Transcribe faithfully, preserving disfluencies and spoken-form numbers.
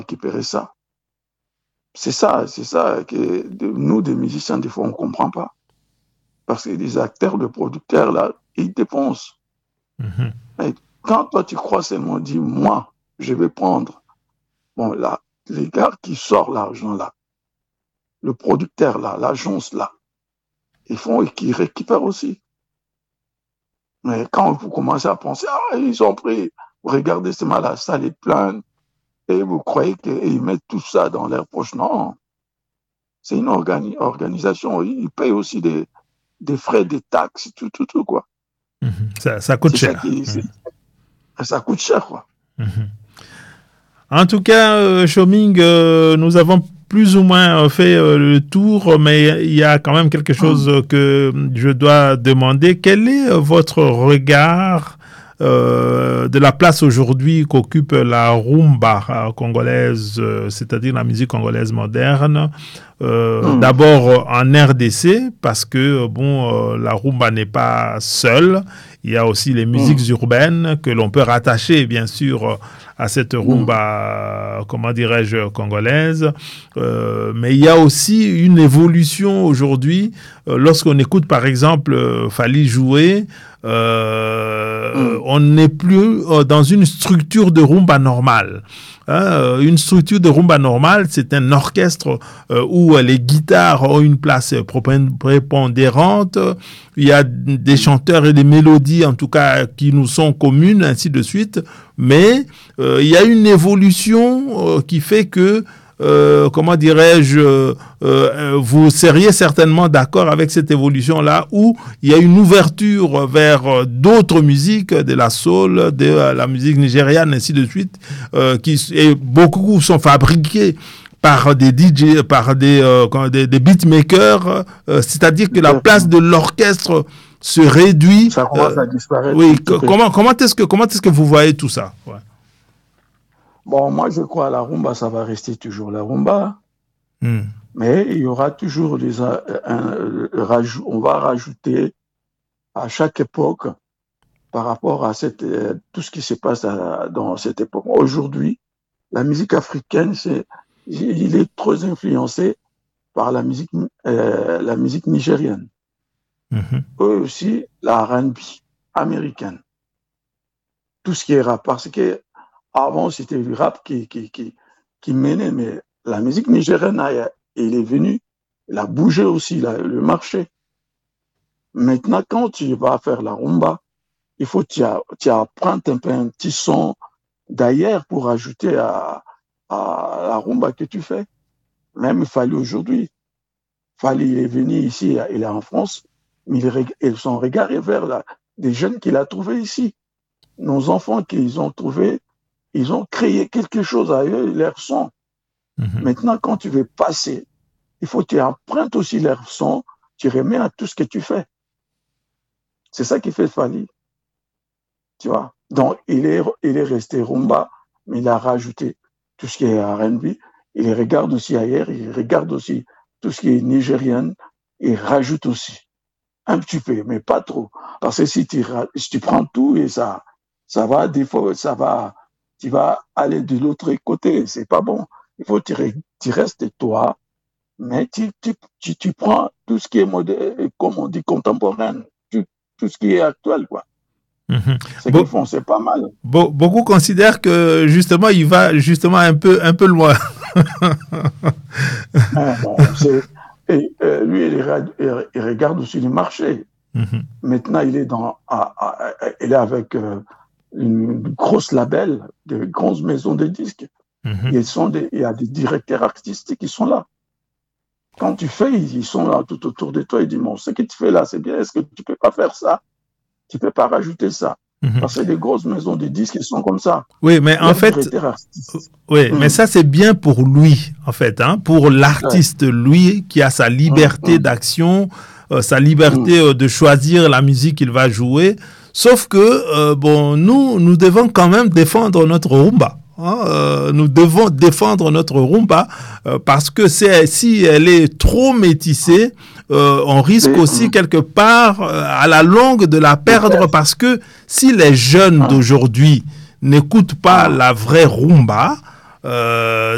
récupérer ça. C'est ça, c'est ça que de, nous, des musiciens, des fois, on ne comprend pas. Parce que les acteurs, les producteurs, là, ils dépensent. Mm-hmm. Mais quand toi, tu crois seulement, dis, moi, je vais prendre, bon, là, les gars qui sortent l'argent, là, le producteur, là, l'agence, là, ils font et qu'ils récupèrent aussi. Mais quand vous commencez à penser, ah, ils ont pris, regardez, c'est mal, la salle est pleine, et vous croyez qu'ils mettent tout ça dans leur poche. Non. C'est une organi- organisation. Ils payent aussi des, des frais, des taxes, tout, tout, tout, quoi. Mmh. Ça, ça coûte c'est cher. Ça, qui, mmh. ça coûte cher, quoi. Mmh. En tout cas, euh, Choming, euh, nous avons plus ou moins fait euh, le tour, mais il y a quand même quelque chose mmh. que je dois demander. Quel est votre regard Euh, de la place aujourd'hui qu'occupe la rumba euh, congolaise, euh, c'est-à-dire la musique congolaise moderne, euh, mmh. d'abord en R D C, parce que bon, euh, la rumba n'est pas seule, il y a aussi les musiques mmh. urbaines que l'on peut rattacher, bien sûr, à cette rumba, mmh. comment dirais-je, congolaise, euh, mais il y a aussi une évolution aujourd'hui, euh, lorsqu'on écoute par exemple euh, Fally jouer, Euh, mm. on n'est plus euh, dans une structure de rumba normale. Hein, une structure de rumba normale, c'est un orchestre euh, où les guitares ont une place prépondérante. Il y a des chanteurs et des mélodies, en tout cas, qui nous sont communes, ainsi de suite. Mais euh, il y a une évolution euh, qui fait que Euh, comment dirais-je, euh, euh, vous seriez certainement d'accord avec cette évolution-là où il y a une ouverture vers d'autres musiques, de la soul, de la musique nigériane, ainsi de suite, euh, qui, et beaucoup sont fabriqués par des D J, par des, euh, des, des beatmakers, euh, c'est-à-dire que la place de l'orchestre se réduit. Ça commence euh, à disparaître. Oui, comment, comment, est-ce que, comment est-ce que vous voyez tout ça? Ouais. Bon, moi, je crois que la rumba, ça va rester toujours la rumba. Mm. Mais il y aura toujours des... Un, un, rajout, on va rajouter à chaque époque par rapport à cette, euh, tout ce qui se passe à, dans cette époque. Aujourd'hui, la musique africaine, c'est, il est trop influencé par la musique, euh, la musique nigérienne. Mm-hmm. Eux aussi, la R and B américaine. Tout ce qui est rap. Parce que avant, c'était le rap qui, qui, qui, qui menait, mais la musique nigérienne, il est venu, il a bougé aussi la, le marché. Maintenant, quand tu vas faire la rumba, il faut que tu apprennes un peu un petit son d'ailleurs pour ajouter à, à la rumba que tu fais. Même Fally aujourd'hui. Fally, il est venu ici, il est en France, mais il, il son regard est vers la, des jeunes qu'il a trouvés ici. Nos enfants qu'ils ont trouvés, ils ont créé quelque chose à eux, leur son. Mm-hmm. Maintenant, quand tu veux passer, il faut que tu empruntes aussi leur son, tu remets à tout ce que tu fais. C'est ça qui fait Fally. Tu vois? Donc, il est, il est resté rumba, mais il a rajouté tout ce qui est R and B. Il regarde aussi ailleurs, il regarde aussi tout ce qui est nigérien, il rajoute aussi. Un petit peu, mais pas trop. Parce que si tu, si tu prends tout et ça, ça va, des fois, ça va, tu vas aller de l'autre côté, c'est pas bon. Il faut que tu, tu restes toi, mais tu, tu, tu, tu prends tout ce qui est moderne, comme on dit, contemporain, tout, tout ce qui est actuel, quoi. Mm-hmm. Ce qu'ils font, c'est pas mal. Be- beaucoup considèrent que, justement, il va justement un peu, un peu loin. ah, bon, c'est, et, euh, lui, il, il, il regarde aussi le marché. Mm-hmm. Maintenant, il est, dans, à, à, à, il est avec... Euh, une grosse label, de grosses maisons de disques. Mm-hmm. Ils sont des, il y a des directeurs artistiques qui sont là. Quand tu fais, ils sont là tout autour de toi. Ils disent, bon, ce que tu fais là, c'est bien. Est-ce que tu peux pas faire ça? Tu peux pas rajouter ça? Mm-hmm. Parce que les grosses maisons de disques, ils sont comme ça. Oui, mais en fait, oui, mm-hmm. mais ça, c'est bien pour lui, en fait, hein, pour l'artiste, ouais. lui, qui a sa liberté mm-hmm. d'action, euh, sa liberté mm-hmm. euh, de choisir la musique qu'il va jouer. Sauf que, euh, bon, nous, nous devons quand même défendre notre rumba. Hein, euh, nous devons défendre notre rumba euh, parce que c'est, si elle est trop métissée, euh, on risque aussi quelque part euh, à la longue de la perdre parce que si les jeunes d'aujourd'hui n'écoutent pas la vraie rumba, euh,